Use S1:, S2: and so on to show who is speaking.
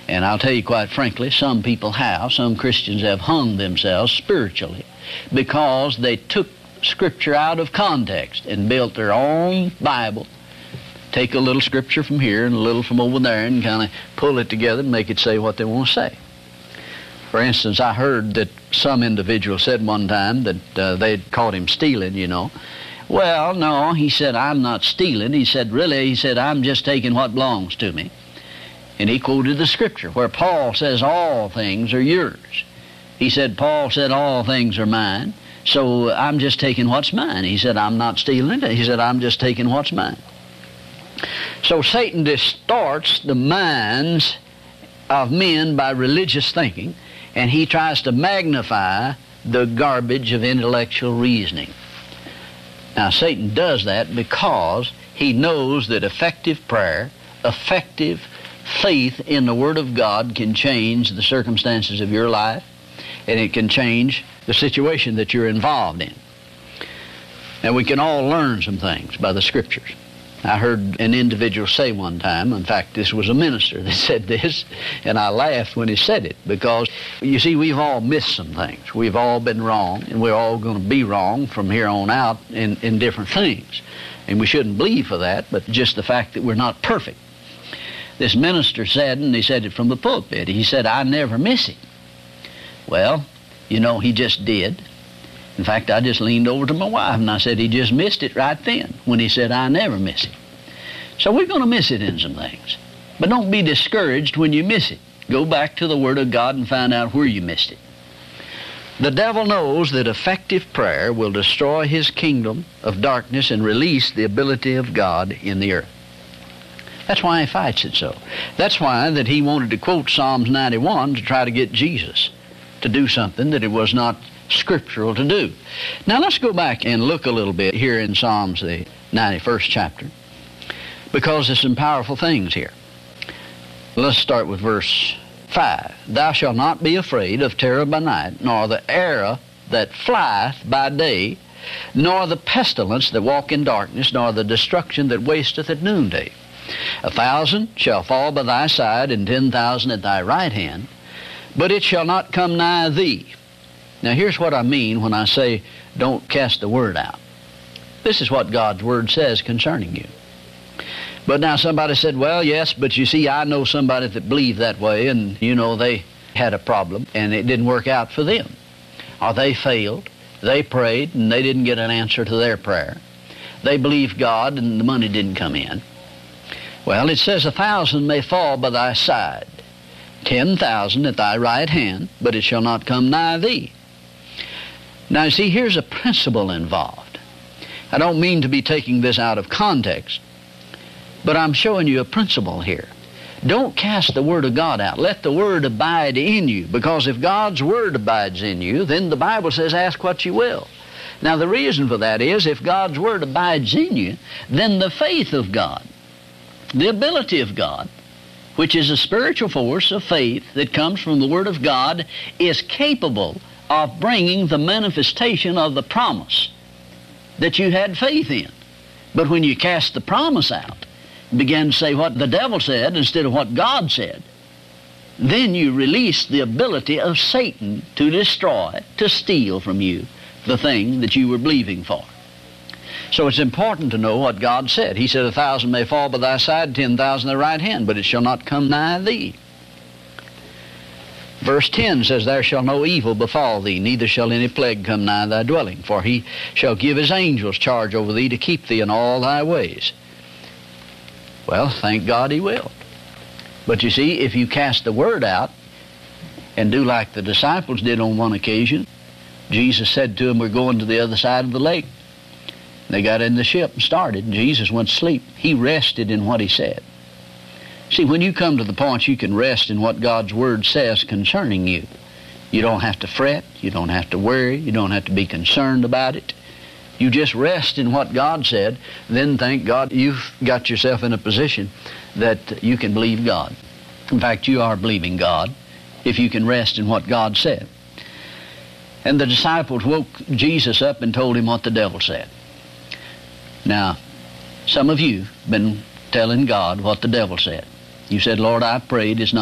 S1: And I'll tell you quite frankly, some Christians have hung themselves spiritually because they took Scripture out of context and built their own Bible, take a little Scripture from here and a little from over there and kind of pull it together and make it say what they want to say. For instance, I heard that some individual said one time that they'd caught him stealing, you know. Well, no, he said, I'm not stealing. He said, really, I'm just taking what belongs to me. And he quoted the Scripture where Paul says all things are yours. He said, Paul said all things are mine, so I'm just taking what's mine. He said, I'm not stealing it. He said, I'm just taking what's mine. So Satan distorts the minds of men by religious thinking, and he tries to magnify the garbage of intellectual reasoning. Now, Satan does that because he knows that effective prayer, effective faith in the Word of God can change the circumstances of your life, and it can change the situation that you're involved in. Now, we can all learn some things by the Scriptures. I heard an individual say one time, in fact, this was a minister that said this, and I laughed when he said it, because, you see, we've all missed some things. We've all been wrong, and we're all going to be wrong from here on out in different things. And we shouldn't believe for that, but just the fact that we're not perfect. This minister said, and he said it from the pulpit, he said, I never miss it. Well, you know, he just did. In fact, I just leaned over to my wife and I said, he just missed it right then when he said, I never miss it. So we're going to miss it in some things. But don't be discouraged when you miss it. Go back to the Word of God and find out where you missed it. The devil knows that effective prayer will destroy his kingdom of darkness and release the ability of God in the earth. That's why he fights it so. That's why that he wanted to quote Psalms 91 to try to get Jesus to do something that it was not scriptural to do. Now let's go back and look a little bit here in Psalms, the 91st chapter, because there's some powerful things here. Let's start with verse 5. Thou shalt not be afraid of terror by night, nor the arrow that flieth by day, nor the pestilence that walk in darkness, nor the destruction that wasteth at noonday. 1,000 shall fall by thy side, and 10,000 at thy right hand, but it shall not come nigh thee. Now here's what I mean when I say don't cast the word out. This is what God's word says concerning you. But now somebody said, well, yes, but you see, I know somebody that believed that way, and you know they had a problem and it didn't work out for them. Or they failed, they prayed and they didn't get an answer to their prayer. They believed God and the money didn't come in. Well, it says 1,000 may fall by thy side, 10,000 at thy right hand, but it shall not come nigh thee. Now, see, here's a principle involved. I don't mean to be taking this out of context, but I'm showing you a principle here. Don't cast the Word of God out. Let the Word abide in you, because if God's Word abides in you, then the Bible says, ask what you will. Now, the reason for that is, if God's Word abides in you, then the faith of God, the ability of God, which is a spiritual force of faith that comes from the Word of God, is capable of bringing the manifestation of the promise that you had faith in. But when you cast the promise out, began to say what the devil said instead of what God said, then you release the ability of Satan to destroy, to steal from you the thing that you were believing for. So it's important to know what God said. He said, 1,000 may fall by thy side, 10,000 at thy right hand, but it shall not come nigh thee. Verse 10 says, there shall no evil befall thee, neither shall any plague come nigh thy dwelling, for he shall give his angels charge over thee to keep thee in all thy ways. Well, thank God he will. But you see, if you cast the word out and do like the disciples did on one occasion, Jesus said to them, we're going to the other side of the lake. They got in the ship and started, and Jesus went to sleep. He rested in what he said. See, when you come to the point you can rest in what God's Word says concerning you, you don't have to fret, you don't have to worry, you don't have to be concerned about it. You just rest in what God said, then thank God you've got yourself in a position that you can believe God. In fact, you are believing God if you can rest in what God said. And the disciples woke Jesus up and told him what the devil said. Now, some of you have been telling God what the devil said. You said, Lord, I prayed, it's not